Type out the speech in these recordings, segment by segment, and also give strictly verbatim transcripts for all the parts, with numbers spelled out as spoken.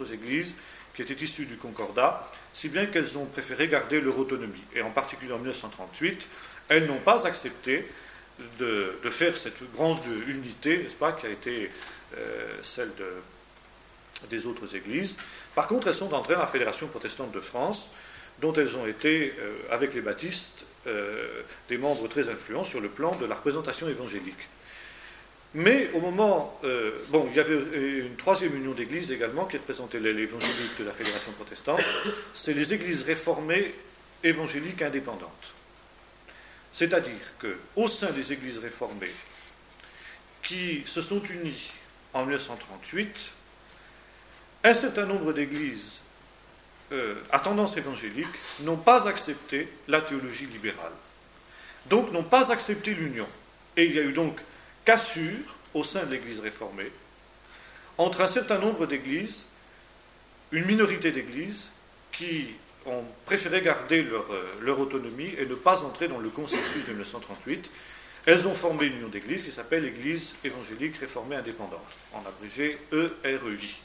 autres églises qui étaient issues du Concordat, si bien qu'elles ont préféré garder leur autonomie. Et en particulier en mille neuf cent trente-huit, elles n'ont pas accepté de, de faire cette grande unité, n'est-ce pas, qui a été euh, celle de, des autres églises. Par contre, elles sont entrées dans la Fédération protestante de France, dont elles ont été, euh, avec les baptistes, euh, des membres très influents sur le plan de la représentation évangélique. Mais au moment... Euh, bon, il y avait une troisième union d'églises également qui représentait l'évangélique de la Fédération protestante. C'est les églises réformées évangéliques indépendantes. C'est-à-dire qu'au sein des églises réformées qui se sont unies en mille neuf cent trente-huit, un certain nombre d'églises euh, à tendance évangélique n'ont pas accepté la théologie libérale. Donc n'ont pas accepté l'union. Et il y a eu donc cassure au sein de l'Église réformée entre un certain nombre d'églises, une minorité d'églises qui ont préféré garder leur, leur autonomie et ne pas entrer dans le consensus de mille neuf cent trente-huit. Elles ont formé une union d'églises qui s'appelle l'Église évangélique réformée indépendante, en abrégé E R E I.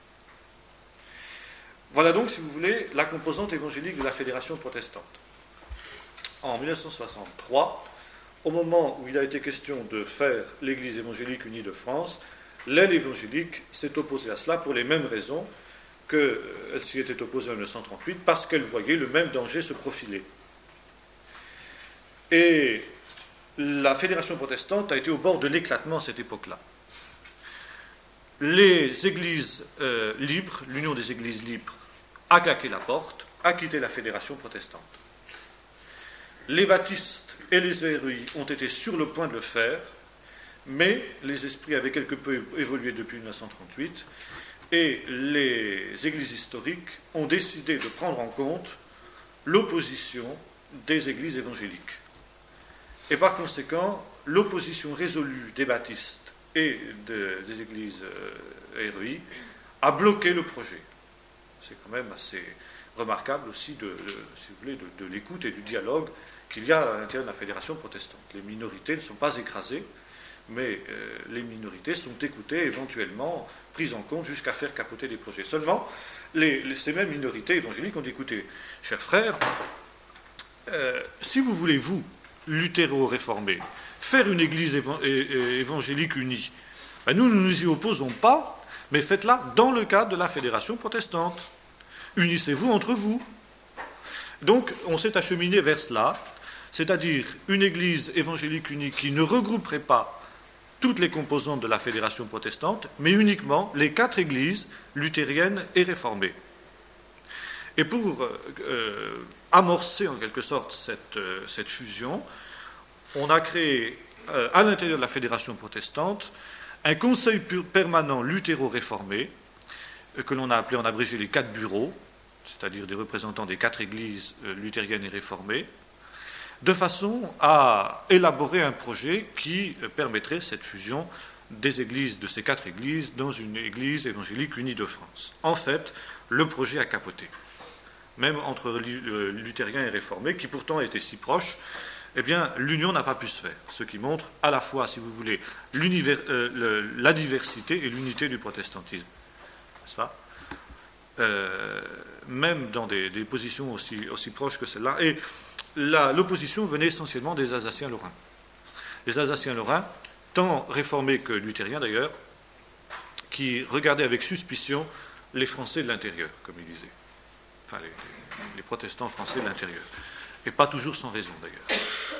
Voilà donc, si vous voulez, la composante évangélique de la Fédération protestante. En mille neuf cent soixante-trois, au moment où il a été question de faire l'Église évangélique unie de France, l'aile évangélique s'est opposée à cela pour les mêmes raisons qu'elle s'y était opposée en mille neuf cent trente-huit, parce qu'elle voyait le même danger se profiler. Et la Fédération protestante a été au bord de l'éclatement à cette époque-là. Les églises euh, libres, l'Union des églises libres, a claqué la porte, a quitté la Fédération protestante. Les baptistes et les E R E I ont été sur le point de le faire, mais les esprits avaient quelque peu évolué depuis mille neuf cent trente-huit, et les églises historiques ont décidé de prendre en compte l'opposition des églises évangéliques. Et par conséquent, l'opposition résolue des baptistes et de, des églises euh, R E I a bloqué le projet. C'est quand même assez remarquable aussi, de, de, si vous voulez, de, de l'écoute et du dialogue qu'il y a à l'intérieur de la Fédération protestante. Les minorités ne sont pas écrasées, mais euh, les minorités sont écoutées, éventuellement prises en compte jusqu'à faire capoter des projets. Seulement, les, les, ces mêmes minorités évangéliques ont dit, écoutez, chers frères, euh, si vous voulez, vous, luthéro-réformés, faire une église évan- évangélique unie, ben nous ne nous y opposons pas, mais faites-la dans le cadre de la Fédération protestante. Unissez-vous entre vous. Donc, on s'est acheminé vers cela, c'est-à-dire une église évangélique unie qui ne regrouperait pas toutes les composantes de la Fédération protestante, mais uniquement les quatre églises luthériennes et réformées. Et pour euh, amorcer en quelque sorte cette, euh, cette fusion, on a créé euh, à l'intérieur de la Fédération protestante un conseil permanent luthéro-réformé, euh, que l'on a appelé en abrégé les quatre bureaux, c'est-à-dire des représentants des quatre églises euh, luthériennes et réformées, de façon à élaborer un projet qui euh, permettrait cette fusion des églises, de ces quatre églises, dans une église évangélique unie de France. En fait, le projet a capoté, même entre euh, luthériens et réformés, qui pourtant étaient si proches. Eh bien, l'union n'a pas pu se faire, ce qui montre à la fois, si vous voulez, euh, le, la diversité et l'unité du protestantisme, n'est-ce pas ? euh, Même dans des, des positions aussi, aussi proches que celle-là. Et la, l'opposition venait essentiellement des Alsaciens lorrains. Les Alsaciens lorrains, tant réformés que luthériens d'ailleurs, qui regardaient avec suspicion les Français de l'intérieur, comme ils disaient. Enfin, les, les protestants français de l'intérieur. Et pas toujours sans raison, d'ailleurs.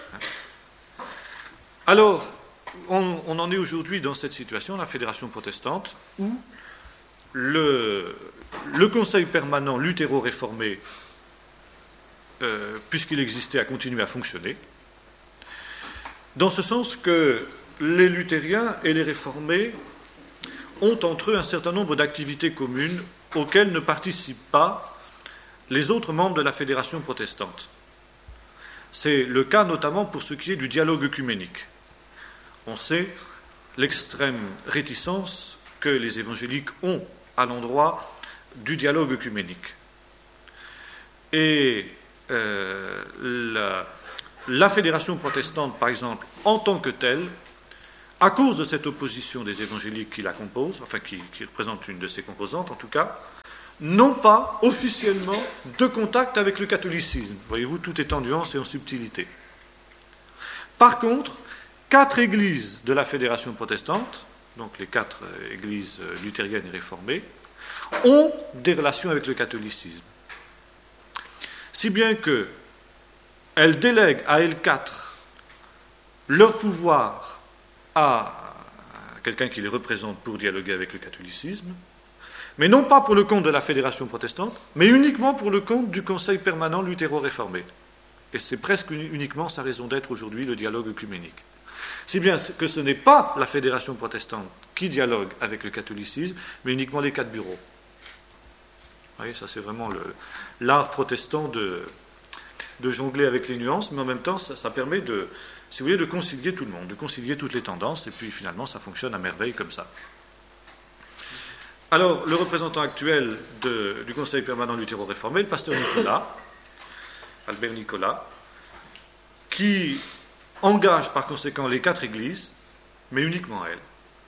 Alors, on, on en est aujourd'hui dans cette situation, la Fédération protestante, où le, le Conseil permanent luthéro-réformé, euh, puisqu'il existait, a continué à fonctionner, dans ce sens que les luthériens et les réformés ont entre eux un certain nombre d'activités communes auxquelles ne participent pas les autres membres de la Fédération protestante. C'est le cas notamment pour ce qui est du dialogue œcuménique. On sait l'extrême réticence que les évangéliques ont à l'endroit du dialogue œcuménique. Et euh, la, la Fédération protestante, par exemple, en tant que telle, à cause de cette opposition des évangéliques qui la composent, enfin qui, qui représente une de ses composantes en tout cas, n'ont pas officiellement de contact avec le catholicisme. Voyez-vous, tout est en nuance et en subtilité. Par contre, quatre églises de la Fédération protestante, donc les quatre églises luthériennes et réformées, ont des relations avec le catholicisme. Si bien qu'elles délèguent à elles quatre leur pouvoir à quelqu'un qui les représente pour dialoguer avec le catholicisme, mais non pas pour le compte de la Fédération protestante, mais uniquement pour le compte du Conseil permanent luthéro-réformé. Et c'est presque uniquement sa raison d'être aujourd'hui, le dialogue œcuménique. Si bien que ce n'est pas la Fédération protestante qui dialogue avec le catholicisme, mais uniquement les quatre bureaux. Vous voyez, ça c'est vraiment le, l'art protestant de, de jongler avec les nuances, mais en même temps, ça, ça permet de, si vous voulez, de concilier tout le monde, de concilier toutes les tendances, et puis finalement, ça fonctionne à merveille comme ça. Alors, le représentant actuel de, du Conseil permanent luthéro-réformé, le pasteur Nicolas, Albert Nicolas, qui engage par conséquent les quatre églises, mais uniquement elles.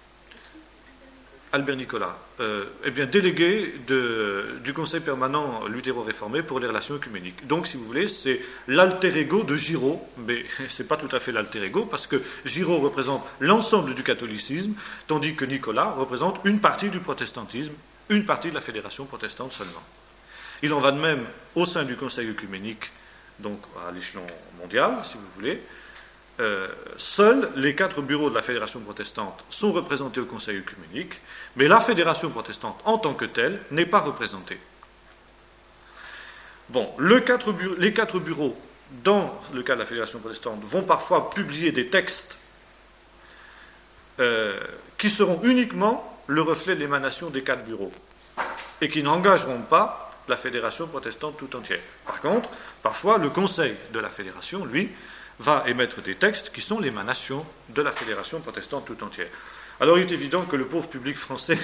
Albert Nicolas, euh, eh bien, délégué de, du Conseil permanent luthéro-réformé pour les relations œcuméniques. Donc, si vous voulez, c'est l'alter ego de Giraud, mais ce n'est pas tout à fait l'alter ego, parce que Giraud représente l'ensemble du catholicisme, tandis que Nicolas représente une partie du protestantisme, une partie de la fédération protestante seulement. Il en va de même au sein du Conseil œcuménique, donc à l'échelon mondial, si vous voulez. Euh, seuls les quatre bureaux de la Fédération protestante sont représentés au Conseil œcuménique, mais la Fédération protestante en tant que telle n'est pas représentée. Bon, le quatre bureaux, les quatre bureaux, dans le cas de la Fédération protestante, vont parfois publier des textes euh, qui seront uniquement le reflet de l'émanation des quatre bureaux et qui n'engageront pas la Fédération protestante tout entière. Par contre, parfois, le Conseil de la Fédération, lui, va émettre des textes qui sont l'émanation de la Fédération protestante tout entière. Alors il est évident que le pauvre public français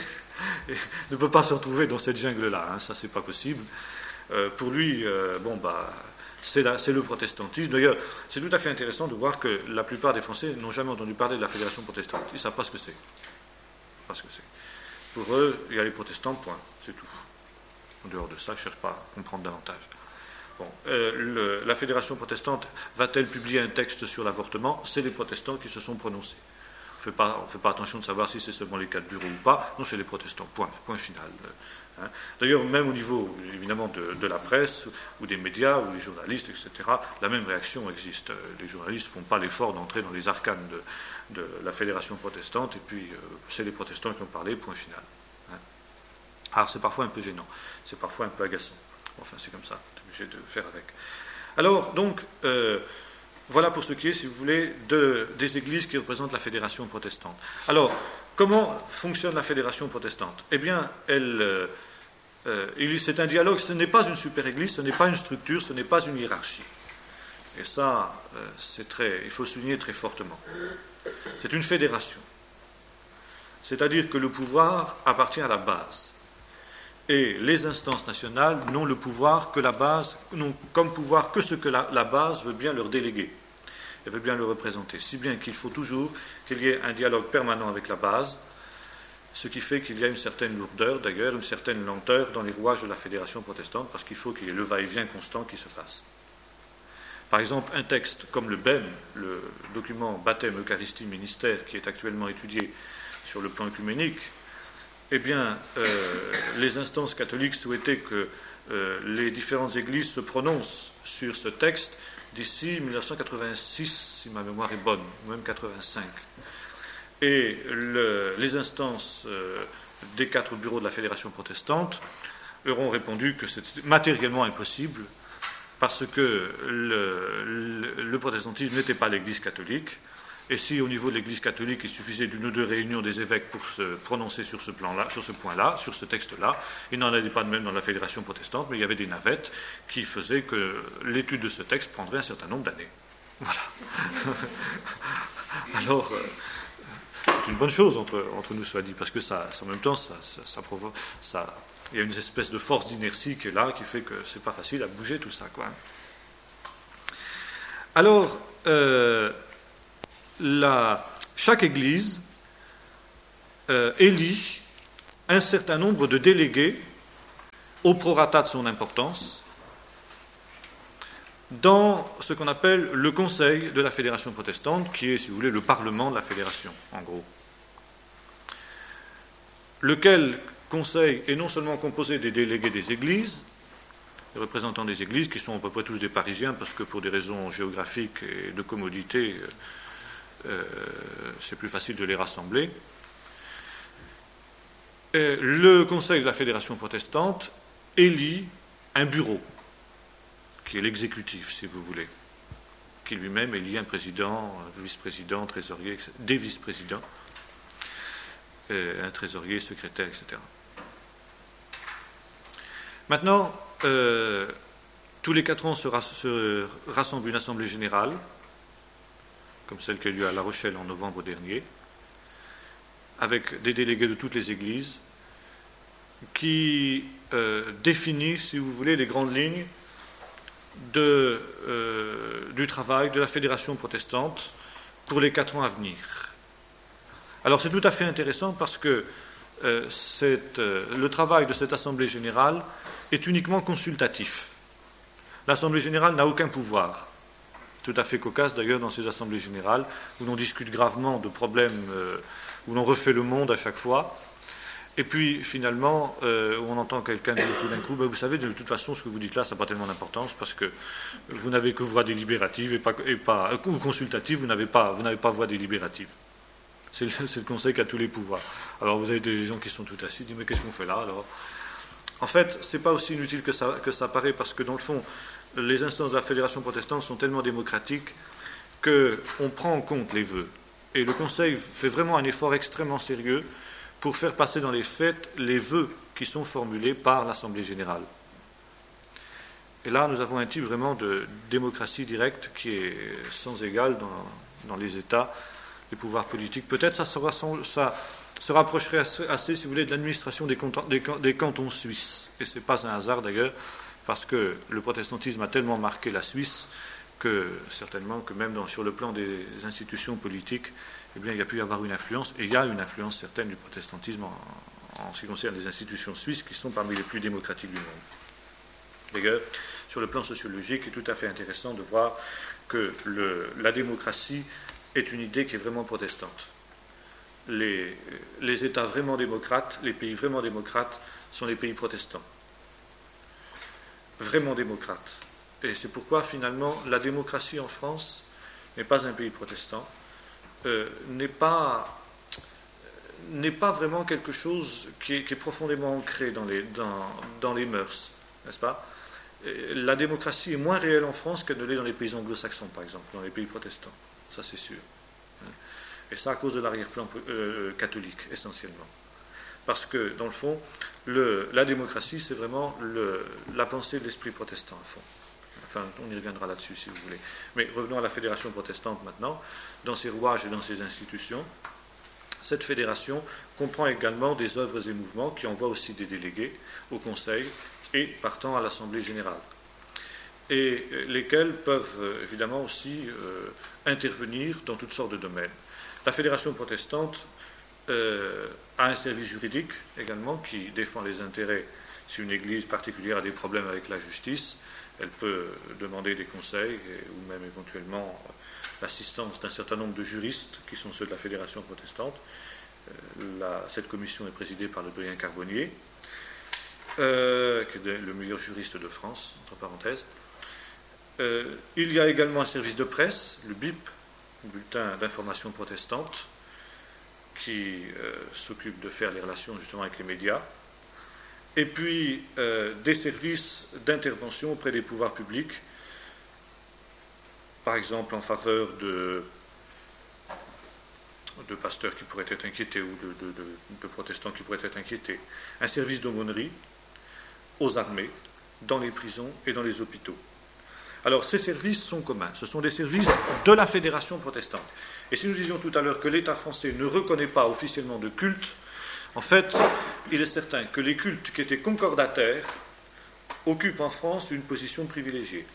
ne peut pas se retrouver dans cette jungle-là, hein, ça c'est pas possible. Euh, pour lui, euh, bon bah, c'est, la, c'est le protestantisme. D'ailleurs, c'est tout à fait intéressant de voir que la plupart des Français n'ont jamais entendu parler de la Fédération protestante. Ils ne savent pas ce que c'est. Pas ce que c'est. Pour eux, il y a les protestants, point, c'est tout. En dehors de ça, ils ne cherchent pas à comprendre davantage. Bon, euh, le, la Fédération protestante va-t-elle publier un texte sur l'avortement? C'est les protestants qui se sont prononcés. On ne fait pas attention de savoir si c'est seulement les quatre bureaux ou pas. Non, c'est les protestants, point, point final. Hein. D'ailleurs, même au niveau, évidemment, de, de la presse, ou des médias, ou des journalistes, et cetera, la même réaction existe. Les journalistes ne font pas l'effort d'entrer dans les arcanes de, de la Fédération protestante, et puis euh, c'est les protestants qui ont parlé, point final. Hein. Alors, c'est parfois un peu gênant, c'est parfois un peu agaçant. Enfin, c'est comme ça, on est obligé de faire avec. Alors, donc, euh, voilà pour ce qui est, si vous voulez, de, des églises qui représentent la Fédération protestante. Alors, comment fonctionne la Fédération protestante? Eh bien, elle, euh, euh, c'est un dialogue, ce n'est pas une super-église, ce n'est pas une structure, ce n'est pas une hiérarchie. Et ça, euh, c'est très, il faut souligner très fortement. C'est une fédération. C'est-à-dire que le pouvoir appartient à la base. Et les instances nationales n'ont le pouvoir que la base, n'ont comme pouvoir que ce que la, la base veut bien leur déléguer, elle veut bien le représenter, si bien qu'il faut toujours qu'il y ait un dialogue permanent avec la base, ce qui fait qu'il y a une certaine lourdeur, d'ailleurs, une certaine lenteur dans les rouages de la Fédération protestante, parce qu'il faut qu'il y ait le va-et-vient constant qui se fasse. Par exemple, un texte comme le B E M, le document Baptême, Eucharistie, Ministère, qui est actuellement étudié sur le plan œcuménique, eh bien, euh, les instances catholiques souhaitaient que euh, les différentes églises se prononcent sur ce texte d'ici mille neuf cent quatre-vingt-six, si ma mémoire est bonne, ou même quatre-vingt-cinq. Et le, les instances euh, des quatre bureaux de la Fédération protestante leur ont répondu que c'était matériellement impossible parce que le, le, le protestantisme n'était pas l'Église catholique. Et si au niveau de l'Église catholique, il suffisait d'une ou deux réunions des évêques pour se prononcer sur ce plan-là, sur ce point-là, sur ce texte-là, il n'en avait pas de même dans la Fédération protestante, mais il y avait des navettes qui faisaient que l'étude de ce texte prendrait un certain nombre d'années. Voilà. Alors, euh, c'est une bonne chose entre, entre nous, soit dit, parce que ça, en même temps, ça, ça, ça provoque, ça, il y a une espèce de force d'inertie qui est là, qui fait que c'est pas facile à bouger tout ça, quoi. Alors, euh, La, chaque Église euh, élit un certain nombre de délégués au prorata de son importance, dans ce qu'on appelle le Conseil de la Fédération protestante, qui est, si vous voulez, le Parlement de la Fédération, en gros. Lequel conseil est non seulement composé des délégués des églises, des représentants des églises, qui sont à peu près tous des Parisiens, parce que pour des raisons géographiques et de commodité, euh, c'est plus facile de les rassembler. Et le Conseil de la Fédération protestante élit un bureau, qui est l'exécutif, si vous voulez, qui lui-même élit un président, un vice-président, trésorier, des vice-présidents, un trésorier, secrétaire, et cetera. Maintenant, euh, tous les quatre ans se, rass- se rassemble une assemblée générale, comme celle qui a eu lieu à La Rochelle en novembre dernier, avec des délégués de toutes les églises, qui euh, définit, si vous voulez, les grandes lignes de, euh, du travail de la Fédération protestante pour les quatre ans à venir. Alors c'est tout à fait intéressant parce que euh, cette, euh, le travail de cette Assemblée générale est uniquement consultatif. L'Assemblée générale n'a aucun pouvoir. Tout à fait cocasse d'ailleurs dans ces assemblées générales où l'on discute gravement de problèmes, euh, où l'on refait le monde à chaque fois. Et puis, finalement, euh, on entend quelqu'un dire tout d'un coup, ben, vous savez, de toute façon, ce que vous dites là, ça n'a pas tellement d'importance, parce que vous n'avez que voix délibérative et pas, et pas ou consultative, vous n'avez pas, vous n'avez pas voix délibérative. C'est le, c'est le conseil qui a tous les pouvoirs. Alors, vous avez des gens qui sont tout assis, disent, mais qu'est-ce qu'on fait là, alors ? En fait, ce n'est pas aussi inutile que ça, que ça paraît, parce que, dans le fond, les instances de la Fédération protestante sont tellement démocratiques qu'on prend en compte les vœux. Et le Conseil fait vraiment un effort extrêmement sérieux pour faire passer dans les faits les vœux qui sont formulés par l'Assemblée générale. Et là, nous avons un type vraiment de démocratie directe qui est sans égal dans, dans les États, les pouvoirs politiques. Peut-être ça, sera, ça se rapprocherait assez, assez, si vous voulez, de l'administration des, des, des cantons suisses. Et ce n'est pas un hasard d'ailleurs, parce que le protestantisme a tellement marqué la Suisse que certainement que même dans, sur le plan des institutions politiques, eh bien, il y a pu y avoir une influence, et il y a une influence certaine du protestantisme en, en ce qui concerne les institutions suisses qui sont parmi les plus démocratiques du monde. D'ailleurs, sur le plan sociologique, il est tout à fait intéressant de voir que le, la démocratie est une idée qui est vraiment protestante. Les, les États vraiment démocrates, les pays vraiment démocrates, sont les pays protestants. Vraiment démocrates. Et c'est pourquoi, finalement, la démocratie en France n'est pas un pays protestant, euh, n'est pas, n'est pas vraiment quelque chose qui est, qui est profondément ancré dans les, dans, dans les mœurs, n'est-ce pas ? Et la démocratie est moins réelle en France qu'elle ne l'est dans les pays anglo-saxons, par exemple, dans les pays protestants, ça c'est sûr. Et ça à cause de l'arrière-plan euh, catholique, essentiellement. Parce que, dans le fond, le, la démocratie, c'est vraiment le, la pensée de l'esprit protestant, au fond. Enfin, on y reviendra là-dessus, si vous voulez. Mais revenons à la Fédération protestante maintenant. Dans ses rouages et dans ses institutions, cette fédération comprend également des œuvres et mouvements qui envoient aussi des délégués au Conseil et partant à l'Assemblée générale. Et lesquels peuvent évidemment aussi euh, intervenir dans toutes sortes de domaines. La Fédération protestante euh, a un service juridique également qui défend les intérêts. Si une église particulière a des problèmes avec la justice, elle peut demander des conseils et, ou même éventuellement l'assistance d'un certain nombre de juristes qui sont ceux de la Fédération protestante. Euh, la, cette commission est présidée par le doyen Carbonnier, euh, qui est le meilleur juriste de France, entre parenthèses. Euh, il y a également un service de presse, le B I P, bulletin d'information protestante, qui euh, s'occupe de faire les relations justement avec les médias. Et puis euh, des services d'intervention auprès des pouvoirs publics, par exemple en faveur de, de pasteurs qui pourraient être inquiétés ou de, de, de, de protestants qui pourraient être inquiétés. Un service d'aumônerie aux armées, dans les prisons et dans les hôpitaux. Alors ces services sont communs, ce sont des services de la Fédération protestante. Et si nous disions tout à l'heure que l'État français ne reconnaît pas officiellement de culte, en fait, il est certain que les cultes qui étaient concordataires occupent en France une position privilégiée.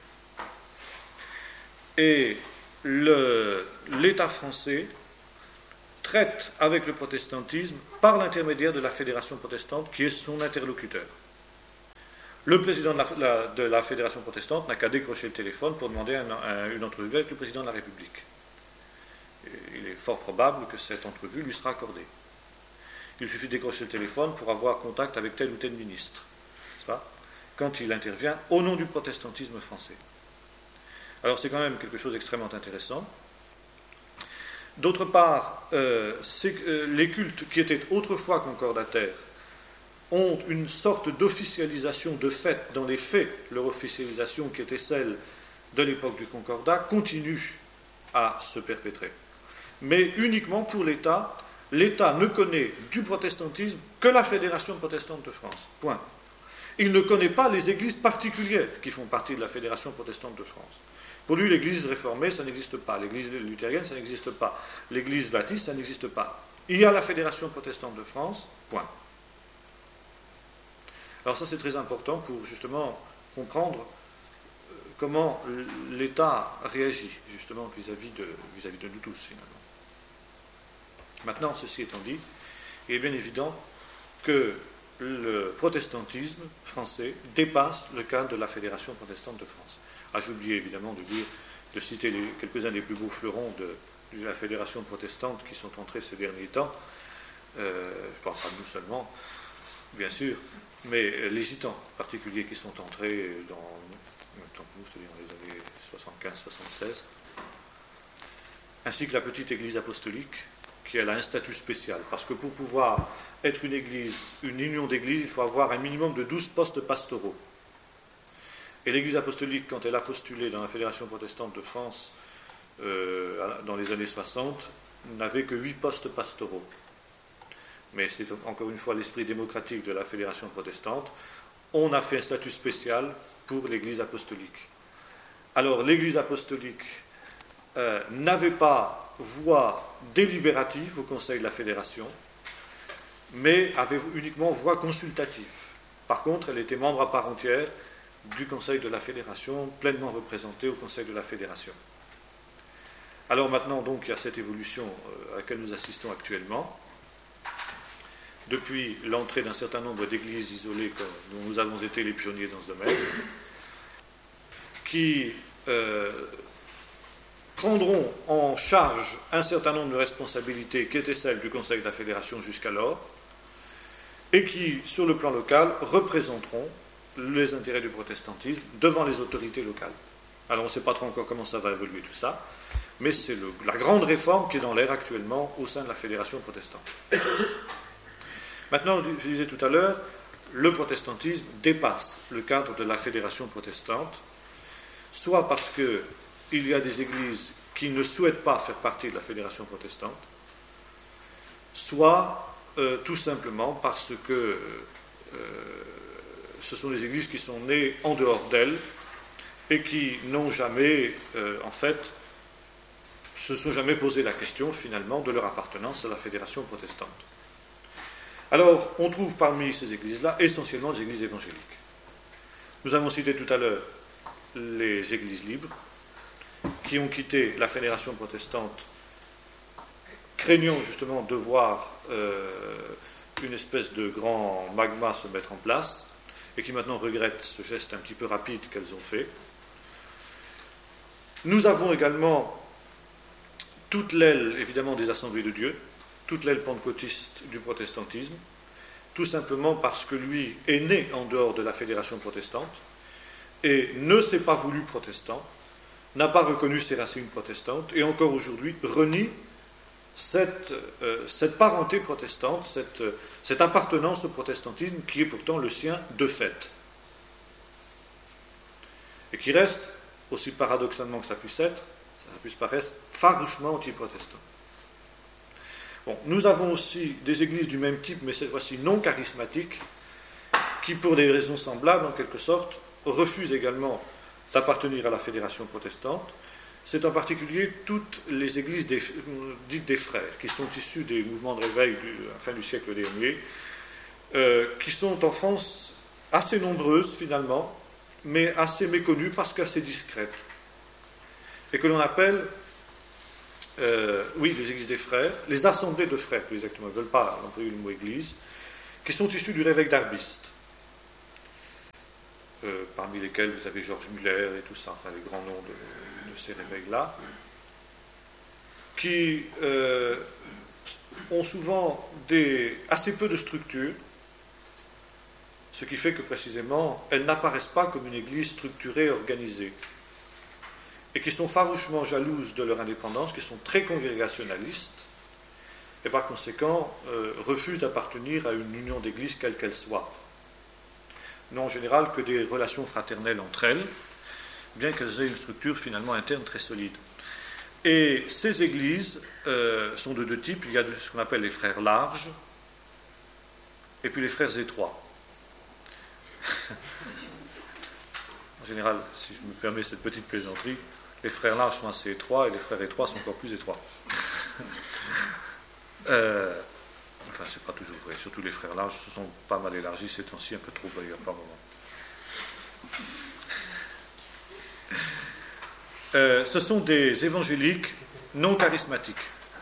Et le, l'État français traite avec le protestantisme par l'intermédiaire de la Fédération protestante qui est son interlocuteur. le président de la, la, de la Fédération protestante n'a qu'à décrocher le téléphone pour demander un, un, une entrevue avec le président de la République. Et il est fort probable que cette entrevue lui sera accordée. Il suffit de décrocher le téléphone pour avoir contact avec tel ou tel ministre, n'est-ce pas, quand il intervient au nom du protestantisme français. Alors c'est quand même quelque chose d'extrêmement intéressant. D'autre part, euh, euh, les cultes qui étaient autrefois concordataires ont une sorte d'officialisation de fait, dans les faits, leur officialisation qui était celle de l'époque du Concordat, continue à se perpétrer. Mais uniquement pour l'État, l'État ne connaît du protestantisme que la Fédération protestante de France. Point. Il ne connaît pas les églises particulières qui font partie de la Fédération protestante de France. Pour lui, l'église réformée, ça n'existe pas. L'église luthérienne, ça n'existe pas. L'église baptiste, ça n'existe pas. Il y a la Fédération protestante de France, point. Alors ça, c'est très important pour justement comprendre comment l'État réagit justement vis-à-vis de, vis-à-vis de nous tous, finalement. Maintenant, ceci étant dit, il est bien évident que le protestantisme français dépasse le cadre de la Fédération protestante de France. Ah, j'ai oublié évidemment de dire, de citer les, quelques-uns des plus beaux fleurons de, de la Fédération protestante qui sont entrés ces derniers temps. Euh, je parle pas de nous seulement, bien sûr, mais les gitans en particulier qui sont entrés dans, en même temps que nous, c'est-à-dire dans les années soixante-quinze soixante-seize, ainsi que la petite église apostolique, qui elle a un statut spécial, parce que pour pouvoir être une église, une union d'églises, il faut avoir un minimum de douze postes pastoraux. Et l'église apostolique, quand elle a postulé dans la Fédération protestante de France euh, dans les années soixante, n'avait que huit postes pastoraux. Mais c'est encore une fois l'esprit démocratique de la Fédération protestante. On a fait un statut spécial pour l'église apostolique. Alors l'église apostolique euh, n'avait pas voix délibérative au Conseil de la Fédération, mais avait uniquement voix consultative. Par contre, elle était membre à part entière du Conseil de la Fédération, pleinement représentée au Conseil de la Fédération. Alors maintenant, donc, il y a cette évolution à laquelle nous assistons actuellement. Depuis l'entrée d'un certain nombre d'églises isolées, dont nous avons été les pionniers dans ce domaine, qui euh, prendront en charge un certain nombre de responsabilités qui étaient celles du Conseil de la Fédération jusqu'alors, et qui, sur le plan local, représenteront les intérêts du protestantisme devant les autorités locales. Alors on ne sait pas trop encore comment ça va évoluer tout ça, mais c'est le, la grande réforme qui est dans l'air actuellement au sein de la Fédération protestante. Maintenant, je disais tout à l'heure, le protestantisme dépasse le cadre de la Fédération protestante, soit parce qu'il y a des églises qui ne souhaitent pas faire partie de la Fédération protestante, soit euh, tout simplement parce que euh, ce sont des églises qui sont nées en dehors d'elles et qui n'ont jamais, euh, en fait, se sont jamais posé la question finalement de leur appartenance à la Fédération protestante. Alors, on trouve parmi ces églises-là essentiellement des églises évangéliques. Nous avons cité tout à l'heure les églises libres qui ont quitté la Fédération protestante craignant justement de voir euh, une espèce de grand magma se mettre en place et qui maintenant regrettent ce geste un petit peu rapide qu'elles ont fait. Nous avons également toute l'aile, évidemment, des assemblées de Dieu, toute l'aile pentecôtiste du protestantisme, tout simplement parce que lui est né en dehors de la Fédération protestante et ne s'est pas voulu protestant, n'a pas reconnu ses racines protestantes et encore aujourd'hui renie cette, euh, cette parenté protestante, cette, euh, cette appartenance au protestantisme qui est pourtant le sien de fait. Et qui reste, aussi paradoxalement que ça puisse être, ça puisse paraître, farouchement anti-protestant. Bon, nous avons aussi des églises du même type, mais cette fois-ci non charismatiques, qui, pour des raisons semblables, en quelque sorte, refusent également d'appartenir à la Fédération protestante. C'est en particulier toutes les églises des, dites des frères, qui sont issues des mouvements de réveil du, à la fin du siècle dernier, euh, qui sont en France assez nombreuses finalement, mais assez méconnues parce qu'assez discrètes, et que l'on appelle, euh, oui, les églises des frères, les assemblées de frères, plus exactement, ils ne veulent pas employer le mot église, qui sont issues du réveil d'arbistes. euh, parmi lesquels vous avez Georges Muller et tout ça, enfin les grands noms de, de ces réveils-là, qui euh, ont souvent des, assez peu de structure, ce qui fait que précisément elles n'apparaissent pas comme une église structurée, organisée, et qui sont farouchement jalouses de leur indépendance, qui sont très congrégationalistes, et par conséquent euh, refusent d'appartenir à une union d'église quelle qu'elle soit. N'ont en général que des relations fraternelles entre elles, bien qu'elles aient une structure finalement interne très solide. Et ces églises euh, sont de deux types. Il y a ce qu'on appelle les frères larges, et puis les frères étroits. En général, si je me permets cette petite plaisanterie, les frères larges sont assez étroits, et les frères étroits sont encore plus étroits. Euh, enfin, c'est pas toujours vrai. Surtout les frères larges se sont pas mal élargis ces temps-ci, un peu trop d'ailleurs par moment. Euh, ce sont des évangéliques non charismatiques.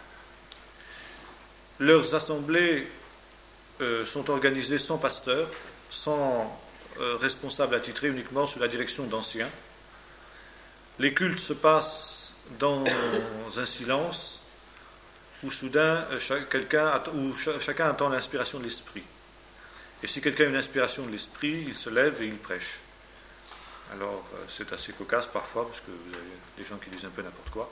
Leurs assemblées euh, sont organisées sans pasteur, sans euh, responsable attitré, uniquement sous la direction d'anciens. Les cultes se passent dans un silence où soudain, quelqu'un, où chacun attend l'inspiration de l'esprit. Et si quelqu'un a une inspiration de l'esprit, il se lève et il prêche. Alors, c'est assez cocasse parfois, parce que vous avez des gens qui disent un peu n'importe quoi.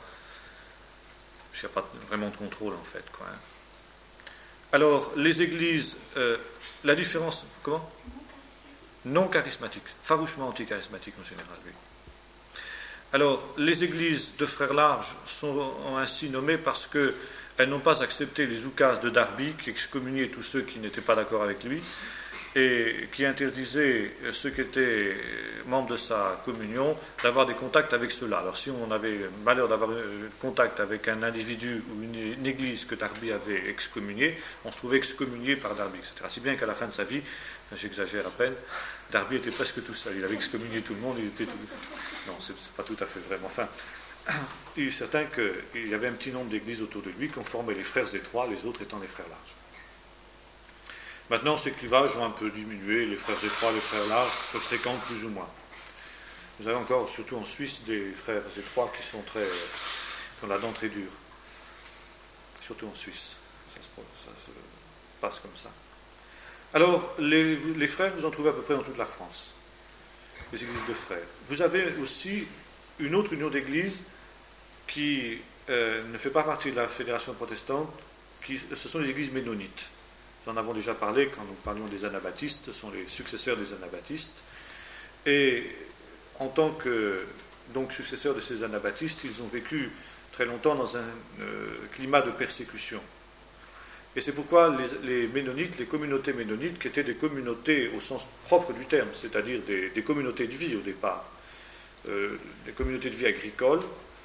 Il n'y a pas vraiment de contrôle, en fait, quoi, hein. Alors, les églises, euh, la différence... Comment ? Non charismatique, farouchement anti-charismatique en général, oui. Alors, les églises de frères larges sont ainsi nommées parce que elles n'ont pas accepté les oukases de Darby, qui excommuniaient tous ceux qui n'étaient pas d'accord avec lui, et qui interdisait ceux qui étaient membres de sa communion d'avoir des contacts avec ceux-là. Alors si on avait le malheur d'avoir contact avec un individu ou une, une église que Darby avait excommunié, on se trouvait excommunié par Darby, et cetera. Si bien qu'à la fin de sa vie, j'exagère à peine, Darby était presque tout seul. Il avait excommunié tout le monde, il était tout... Non, c'est, c'est pas tout à fait vrai, mais enfin... Il est certain qu'il y avait un petit nombre d'églises autour de lui qui ont formé les frères étroits, les autres étant les frères larges. Maintenant, ces clivages ont un peu diminué, les frères étroits, les frères larges se fréquentent plus ou moins. Vous avez encore, surtout en Suisse, des frères étroits qui sont très, qui ont la dent très dure. Surtout en Suisse, ça se, ça se passe comme ça. Alors, les, les frères, vous en trouvez à peu près dans toute la France, les églises de frères. Vous avez aussi une autre union d'églises qui euh, ne fait pas partie de la fédération protestante, qui, ce sont les églises ménonites. Nous en avons déjà parlé quand nous parlions des anabaptistes, ce sont les successeurs des anabaptistes. Et en tant que donc, successeurs de ces anabaptistes, ils ont vécu très longtemps dans un euh, climat de persécution. Et c'est pourquoi les, les ménonites, les communautés ménonites, qui étaient des communautés au sens propre du terme, c'est-à-dire des, des communautés de vie au départ, euh, des communautés de vie agricoles,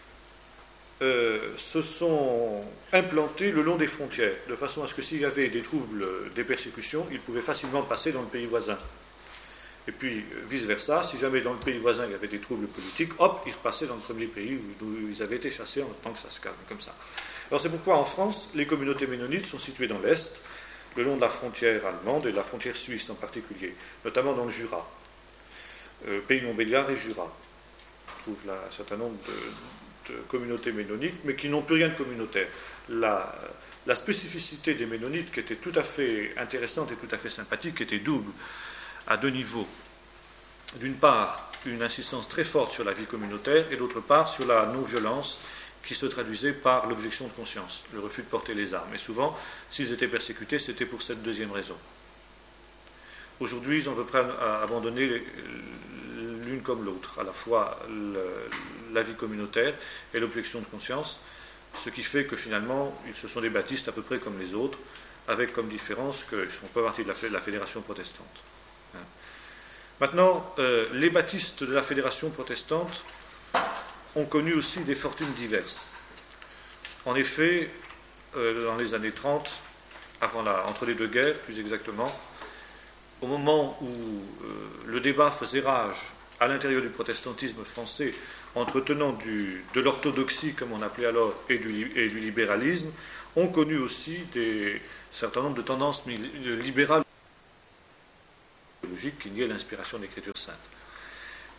Euh, se sont implantés le long des frontières, de façon à ce que s'il y avait des troubles, des persécutions, ils pouvaient facilement passer dans le pays voisin. Et puis, vice-versa, si jamais dans le pays voisin il y avait des troubles politiques, hop, ils repassaient dans le premier pays où, où ils avaient été chassés en tant que ça se calme, comme ça. Alors c'est pourquoi en France, les communautés ménonites sont situées dans l'Est, le long de la frontière allemande et de la frontière suisse en particulier, notamment dans le Jura, euh, pays Montbéliard et Jura. On trouve là un certain nombre de communautés ménonites, mais qui n'ont plus rien de communautaire. La, la spécificité des ménonites, qui était tout à fait intéressante et tout à fait sympathique, était double, à deux niveaux. D'une part, une insistance très forte sur la vie communautaire, et d'autre part, sur la non-violence, qui se traduisait par l'objection de conscience, le refus de porter les armes. Et souvent, s'ils étaient persécutés, c'était pour cette deuxième raison. Aujourd'hui, ils ont à peu près abandonné l'une comme l'autre, à la fois le, la vie communautaire et l'objection de conscience, ce qui fait que finalement, ils se sont des baptistes à peu près comme les autres, avec comme différence qu'ils ne sont pas partie de la, de la fédération protestante. Hein. Maintenant, euh, les baptistes de la fédération protestante ont connu aussi des fortunes diverses. En effet, euh, dans les années trente, avant la, entre les deux guerres, plus exactement, au moment où euh, le débat faisait rage à l'intérieur du protestantisme français, entre tenants du, de l'orthodoxie, comme on appelait alors, et du, et du libéralisme, ont connu aussi des, un certain nombre de tendances libérales qui niaient l'inspiration de l'Écriture sainte.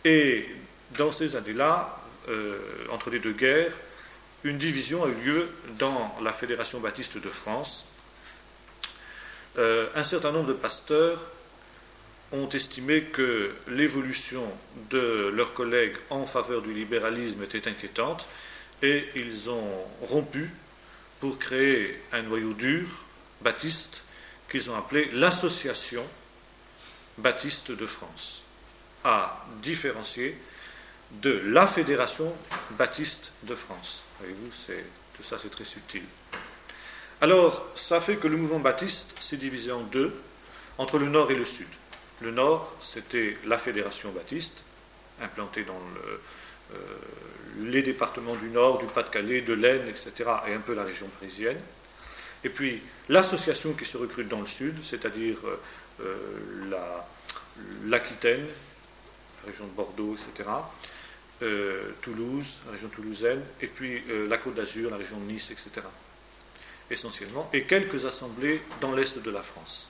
Et dans ces années-là, euh, entre les deux guerres, une division a eu lieu dans la Fédération baptiste de France. Euh, un certain nombre de pasteurs ont estimé que l'évolution de leurs collègues en faveur du libéralisme était inquiétante et ils ont rompu pour créer un noyau dur baptiste qu'ils ont appelé l'Association baptiste de France, à différencier de la Fédération baptiste de France. Voyez-vous, c'est, tout ça c'est très subtil. Alors, ça fait que le mouvement baptiste s'est divisé en deux, entre le nord et le sud. Le nord, c'était la Fédération baptiste, implantée dans le, euh, les départements du Nord, du Pas-de-Calais, de l'Aisne, et cetera, et un peu la région parisienne. Et puis, l'association qui se recrute dans le sud, c'est-à-dire euh, la, l'Aquitaine, la région de Bordeaux, et cetera, euh, Toulouse, la région toulousaine, et puis euh, la Côte d'Azur, la région de Nice, et cetera, essentiellement, et quelques assemblées dans l'est de la France.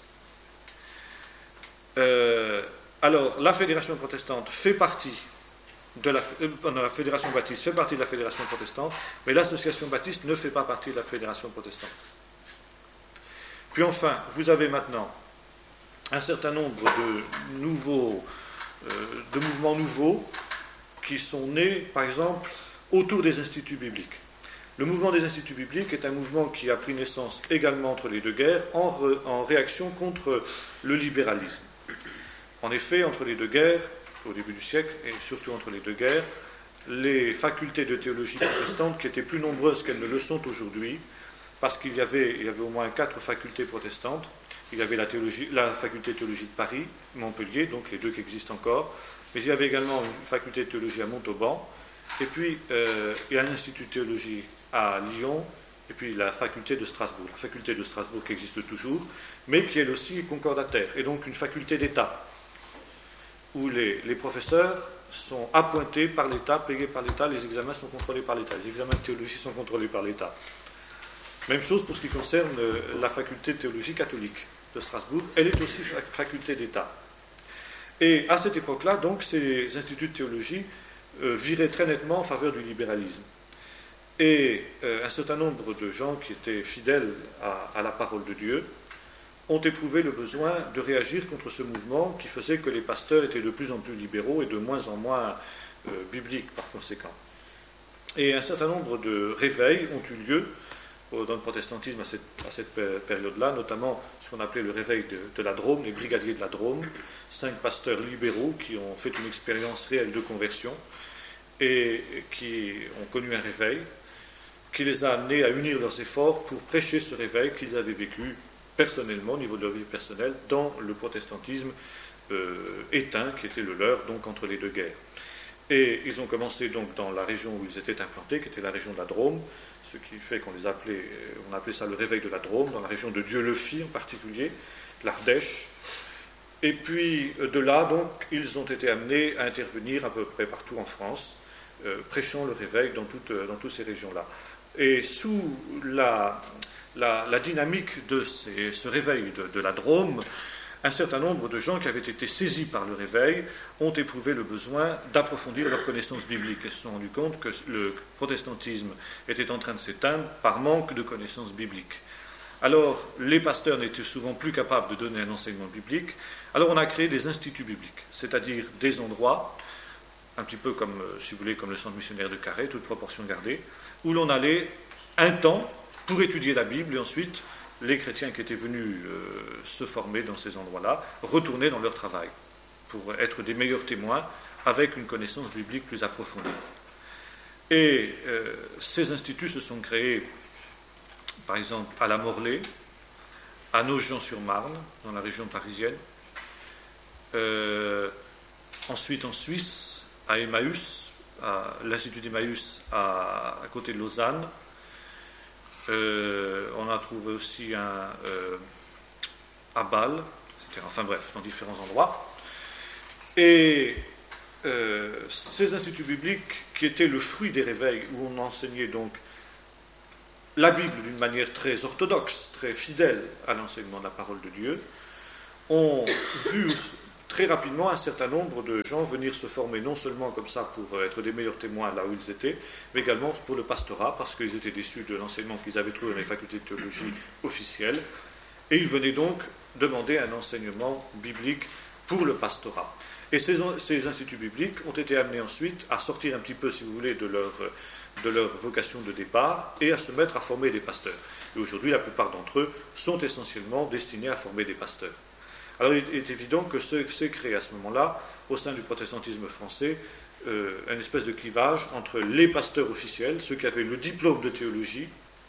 Euh, alors, la Fédération protestante fait partie de la, euh, la Fédération baptiste fait partie de la Fédération protestante, mais l'Association baptiste ne fait pas partie de la Fédération protestante. Puis enfin, vous avez maintenant un certain nombre de nouveaux, euh, de mouvements nouveaux qui sont nés, par exemple, autour des instituts bibliques. Le mouvement des instituts bibliques est un mouvement qui a pris naissance également entre les deux guerres, en, re, en réaction contre le libéralisme. En effet, entre les deux guerres, au début du siècle, et surtout entre les deux guerres, les facultés de théologie protestantes, qui étaient plus nombreuses qu'elles ne le sont aujourd'hui, parce qu'il y avait, il y avait au moins quatre facultés protestantes. Il y avait la, théologie, la faculté de théologie de Paris, Montpellier, donc les deux qui existent encore, mais il y avait également une faculté de théologie à Montauban, et puis euh, il y a un institut de théologie à Lyon, et puis la faculté de Strasbourg. La faculté de Strasbourg qui existe toujours, mais qui elle aussi est concordataire, et donc une faculté d'État, où les, les professeurs sont appointés par l'État, payés par l'État, les examens sont contrôlés par l'État, les examens de théologie sont contrôlés par l'État. Même chose pour ce qui concerne la faculté de théologie catholique de Strasbourg, elle est aussi faculté d'État. Et à cette époque-là, donc, ces instituts de théologie euh, viraient très nettement en faveur du libéralisme. Et euh, un certain nombre de gens qui étaient fidèles à, à la parole de Dieu ont éprouvé le besoin de réagir contre ce mouvement qui faisait que les pasteurs étaient de plus en plus libéraux et de moins en moins euh, bibliques par conséquent. Et un certain nombre de réveils ont eu lieu dans le protestantisme à cette, à cette période-là, notamment ce qu'on appelait le réveil de, de la Drôme, les brigadiers de la Drôme, cinq pasteurs libéraux qui ont fait une expérience réelle de conversion et qui ont connu un réveil qui les a amenés à unir leurs efforts pour prêcher ce réveil qu'ils avaient vécu personnellement, au niveau de leur vie personnelle, dans le protestantisme euh, éteint qui était le leur, donc entre les deux guerres. Et ils ont commencé donc dans la région où ils étaient implantés, qui était la région de la Drôme, ce qui fait qu'on les appelait, on appelait ça le réveil de la Drôme, dans la région de Dieu-le-Fit en particulier, l'Ardèche. Et puis de là, donc, ils ont été amenés à intervenir à peu près partout en France, euh, prêchant le réveil dans toutes, dans toutes ces régions-là. Et sous la, la, la dynamique de ces, ce réveil de, de la Drôme, un certain nombre de gens qui avaient été saisis par le réveil ont éprouvé le besoin d'approfondir leurs connaissances bibliques et se sont rendus compte que le protestantisme était en train de s'éteindre par manque de connaissances bibliques. Alors, les pasteurs n'étaient souvent plus capables de donner un enseignement biblique, alors on a créé des instituts bibliques, c'est-à-dire des endroits, un petit peu comme, si vous voulez, comme le centre missionnaire de Carhaix, toute proportion gardée, où l'on allait un temps pour étudier la Bible et ensuite les chrétiens qui étaient venus euh, se former dans ces endroits-là retournaient dans leur travail pour être des meilleurs témoins avec une connaissance biblique plus approfondie. Et euh, ces instituts se sont créés, par exemple, à la Morlaix, à Nogent-sur-Marne, dans la région parisienne, euh, ensuite en Suisse, à Emmaüs, à l'Institut d'Emmaüs à, à côté de Lausanne. Euh, on a trouvé aussi un euh, à Bâle, et cetera. Enfin bref, dans différents endroits. Et euh, ces instituts bibliques, qui étaient le fruit des réveils, où on enseignait donc la Bible d'une manière très orthodoxe, très fidèle à l'enseignement de la parole de Dieu, ont vu très rapidement un certain nombre de gens venir se former, non seulement comme ça pour être des meilleurs témoins là où ils étaient, mais également pour le pastorat, parce qu'ils étaient déçus de l'enseignement qu'ils avaient trouvé dans les facultés de théologie officielles, et ils venaient donc demander un enseignement biblique pour le pastorat. Et ces, ces instituts bibliques ont été amenés ensuite à sortir un petit peu, si vous voulez, de leur, de leur vocation de départ et à se mettre à former des pasteurs. Et aujourd'hui, la plupart d'entre eux sont essentiellement destinés à former des pasteurs. Alors il est évident que s'est créé à ce moment-là, au sein du protestantisme français, euh, une espèce de clivage entre les pasteurs officiels, ceux qui avaient le diplôme de théologie,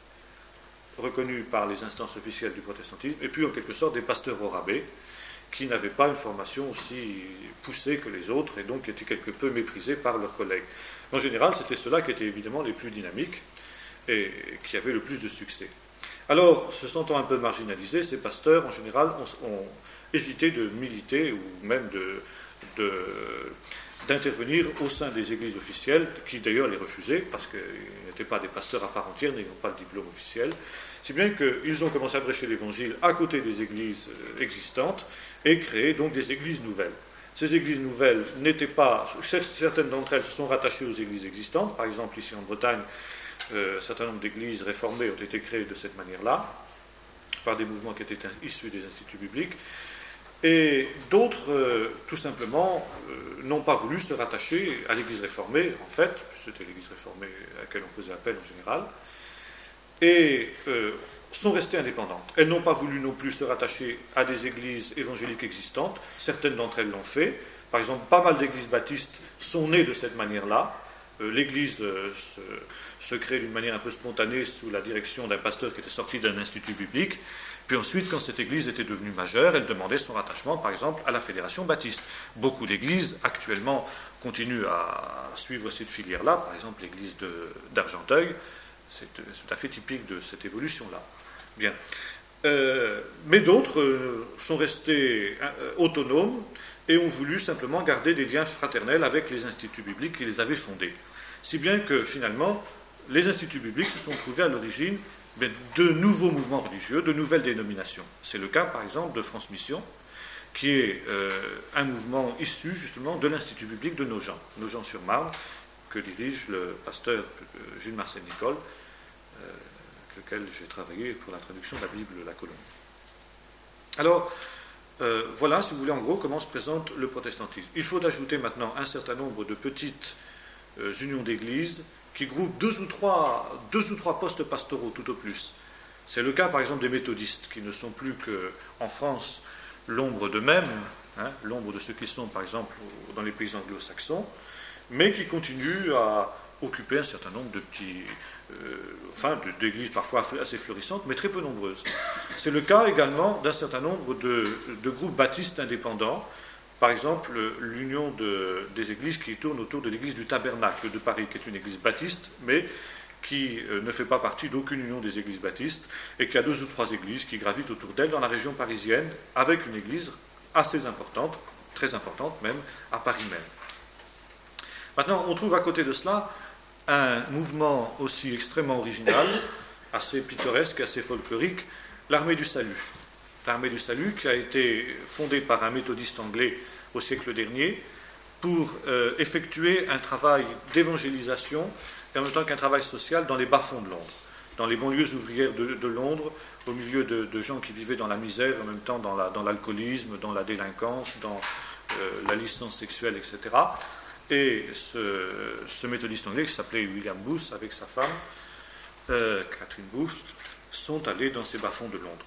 reconnu par les instances officielles du protestantisme, et puis en quelque sorte des pasteurs au rabais, qui n'avaient pas une formation aussi poussée que les autres, et donc qui étaient quelque peu méprisés par leurs collègues. En général, c'était ceux-là qui étaient évidemment les plus dynamiques, et qui avaient le plus de succès. Alors, se sentant un peu marginalisés, ces pasteurs, en général, ont, ont évité de militer, ou même de, de, d'intervenir au sein des églises officielles, qui d'ailleurs les refusaient, parce qu'ils n'étaient pas des pasteurs à part entière, n'ayant pas le diplôme officiel, si bien qu'ils ont commencé à prêcher l'évangile à côté des églises existantes, et créé donc des églises nouvelles. Ces églises nouvelles n'étaient pas, certaines d'entre elles se sont rattachées aux églises existantes, par exemple ici en Bretagne, euh, un certain nombre d'églises réformées ont été créées de cette manière-là, par des mouvements qui étaient issus des instituts bibliques, et d'autres, euh, tout simplement, euh, n'ont pas voulu se rattacher à l'église réformée, en fait, c'était l'église réformée à laquelle on faisait appel en général, et euh, sont restées indépendantes. Elles n'ont pas voulu non plus se rattacher à des églises évangéliques existantes, certaines d'entre elles l'ont fait, par exemple, pas mal d'églises baptistes sont nées de cette manière-là. Euh, l'église euh, se, se crée d'une manière un peu spontanée sous la direction d'un pasteur qui était sorti d'un institut biblique. Puis ensuite, quand cette église était devenue majeure, elle demandait son rattachement, par exemple, à la fédération baptiste. Beaucoup d'églises, actuellement, continuent à suivre cette filière-là. Par exemple, l'église de, d'Argenteuil, c'est, c'est tout à fait typique de cette évolution-là. Bien. Euh, mais d'autres euh, sont restés euh, autonomes et ont voulu simplement garder des liens fraternels avec les instituts bibliques qui les avaient fondés. Si bien que, finalement, les instituts bibliques se sont trouvés à l'origine de nouveaux mouvements religieux, de nouvelles dénominations. C'est le cas, par exemple, de France Mission, qui est euh, un mouvement issu, justement, de l'Institut biblique de Nogent, Nogent-sur-Marne, que dirige le pasteur euh, Jules Marcel Nicole, euh, avec lequel j'ai travaillé pour la traduction de la Bible de la Colombe. Alors, euh, voilà, si vous voulez, en gros, comment se présente le protestantisme. Il faut ajouter maintenant un certain nombre de petites euh, unions d'églises qui groupent deux ou trois, deux ou trois postes pastoraux tout au plus. C'est le cas par exemple des méthodistes, qui ne sont plus qu'en France l'ombre d'eux-mêmes, hein, l'ombre de ceux qui sont par exemple dans les pays anglo-saxons, mais qui continuent à occuper un certain nombre de petits, euh, enfin d'églises parfois assez florissantes, mais très peu nombreuses. C'est le cas également d'un certain nombre de, de groupes baptistes indépendants. Par exemple, l'union de, des églises qui tournent autour de l'église du Tabernacle de Paris, qui est une église baptiste, mais qui euh, ne fait pas partie d'aucune union des églises baptistes, et qui a deux ou trois églises qui gravitent autour d'elle dans la région parisienne, avec une église assez importante, très importante même, à Paris même. Maintenant, on trouve à côté de cela un mouvement aussi extrêmement original, assez pittoresque, assez folklorique, l'Armée du Salut. L'Armée du Salut, qui a été fondée par un méthodiste anglais au siècle dernier, pour euh, effectuer un travail d'évangélisation et en même temps qu'un travail social dans les bas-fonds de Londres, dans les banlieues ouvrières de, de Londres, au milieu de, de gens qui vivaient dans la misère, en même temps dans, la, dans l'alcoolisme, dans la délinquance, dans euh, la licence sexuelle, et cetera. Et ce, ce méthodiste anglais, qui s'appelait William Booth, avec sa femme, euh, Catherine Booth, sont allés dans ces bas-fonds de Londres.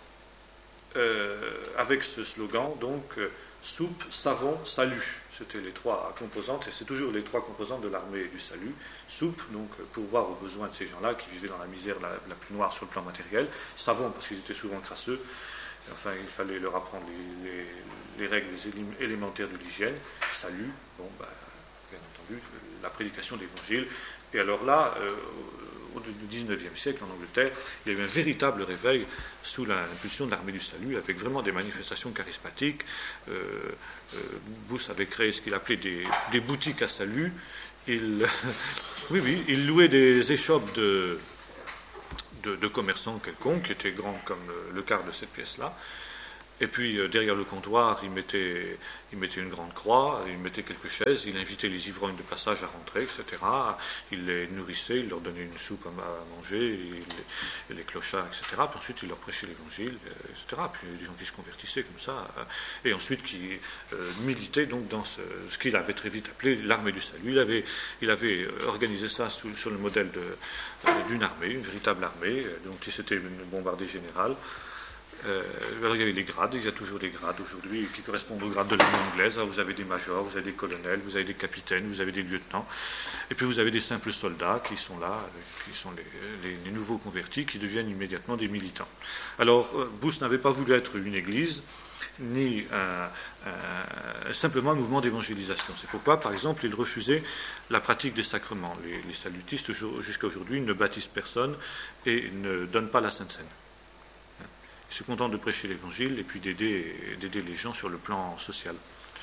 Euh, avec ce slogan, donc, euh, soupe, savon, salut. C'était les trois composantes, et c'est toujours les trois composantes de l'armée du salut. Soupe, donc, pour voir aux besoins de ces gens-là qui vivaient dans la misère la, la plus noire sur le plan matériel. Savon, parce qu'ils étaient souvent crasseux. Et enfin, il fallait leur apprendre les, les, les règles élémentaires de l'hygiène. Salut, bon, bah, bien entendu, la prédication de l'évangile. Et alors là, euh, au dix-neuvième siècle, en Angleterre, il y a eu un véritable réveil sous l'impulsion de l'armée du salut, avec vraiment des manifestations charismatiques. Euh, euh, Booth avait créé ce qu'il appelait des, des boutiques à salut. Il, oui, oui, il louait des échoppes de, de, de commerçants quelconques, qui étaient grands comme le, le quart de cette pièce-là. Et puis, euh, derrière le comptoir, il mettait, il mettait une grande croix, il mettait quelques chaises, il invitait les ivrognes de passage à rentrer, et cetera. Il les nourrissait, il leur donnait une soupe à manger, il, et les clochards, et cetera. Puis ensuite, il leur prêchait l'évangile, et cetera. Puis il y avait des gens qui se convertissaient comme ça, et ensuite qui euh, militaient donc dans ce, ce qu'il avait très vite appelé l'armée du salut. Il avait, il avait organisé ça sous, sur le modèle de, euh, d'une armée, une véritable armée, donc c'était une bombardée générale. Euh, alors il y avait des grades, il y a toujours des grades aujourd'hui qui correspondent aux grades de l'armée anglaise. Alors vous avez des majors, vous avez des colonels, vous avez des capitaines, vous avez des lieutenants, et puis vous avez des simples soldats qui sont là, qui sont les, les, les nouveaux convertis, qui deviennent immédiatement des militants. Alors Booth n'avait pas voulu être une église, ni un, un, simplement un mouvement d'évangélisation. C'est pourquoi, par exemple, il refusait la pratique des sacrements. Les, les salutistes, jusqu'à aujourd'hui, ne baptisent personne et ne donnent pas la Sainte Seine. Ils se contentent de prêcher l'évangile et puis d'aider, d'aider les gens sur le plan social.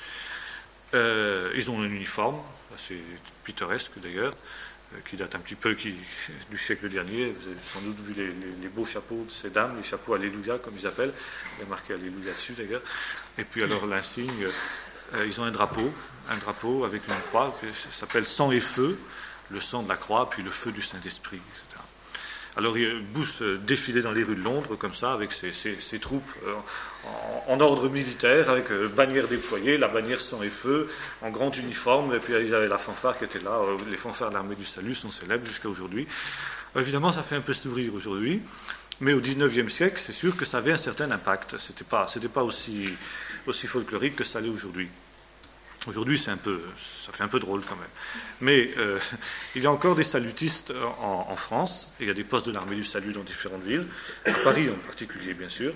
Euh, ils ont un uniforme, assez pittoresque d'ailleurs, euh, qui date un petit peu qui, du siècle dernier. Vous avez sans doute vu les, les, les beaux chapeaux de ces dames, les chapeaux Alléluia comme ils appellent. Il y a marqué Alléluia dessus d'ailleurs. Et puis alors l'insigne, euh, ils ont un drapeau, un drapeau avec une croix qui s'appelle sang et feu, le sang de la croix, puis le feu du Saint-Esprit, et cetera. Alors Booth défilait dans les rues de Londres comme ça, avec ses, ses, ses troupes euh, en, en ordre militaire, avec euh, bannière déployée, la bannière sang et feu, en grand uniforme, et puis ils avaient la fanfare qui était là. Euh, les fanfares de l'armée du salut sont célèbres jusqu'à aujourd'hui. Alors, évidemment, ça fait un peu sourire aujourd'hui, mais au dix-neuvième siècle, c'est sûr que ça avait un certain impact. C'était pas, c'était pas aussi, aussi folklorique que ça l'est aujourd'hui. Aujourd'hui, c'est un peu, ça fait un peu drôle quand même. Mais euh, il y a encore des salutistes en, en France, et il y a des postes de l'armée du salut dans différentes villes, à Paris en particulier, bien sûr.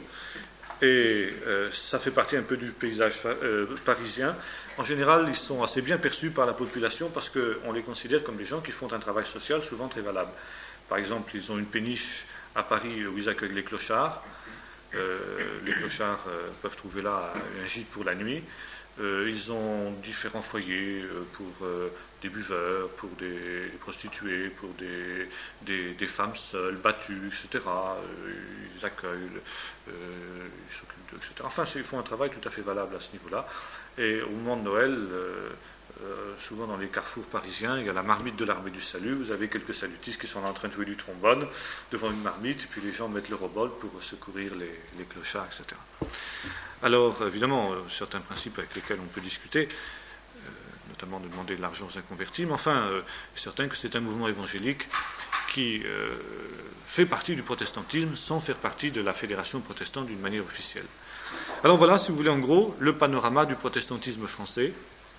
Et euh, ça fait partie un peu du paysage euh, parisien. En général, ils sont assez bien perçus par la population parce qu'on les considère comme des gens qui font un travail social souvent très valable. Par exemple, ils ont une péniche à Paris où ils accueillent les clochards. Euh, les clochards euh, peuvent trouver là un gîte pour la nuit. Euh, ils ont différents foyers euh, pour euh, des buveurs, pour des, des prostituées, pour des, des, des femmes seules, battues, et cetera. Euh, ils accueillent, euh, ils s'occupent d'eux, et cetera. Enfin, ils font un travail tout à fait valable à ce niveau-là. Et au moment de Noël, euh, euh, souvent dans les carrefours parisiens, il y a la marmite de l'armée du salut. Vous avez quelques salutistes qui sont en train de jouer du trombone devant une marmite, et puis les gens mettent leur obole pour secourir les, les clochards, et cetera. Alors, évidemment, euh, certains principes avec lesquels on peut discuter, euh, notamment de demander de l'argent aux inconvertis, mais enfin, euh, c'est certain que c'est un mouvement évangélique qui euh, fait partie du protestantisme sans faire partie de la fédération protestante d'une manière officielle. Alors voilà, si vous voulez, en gros, le panorama du protestantisme français,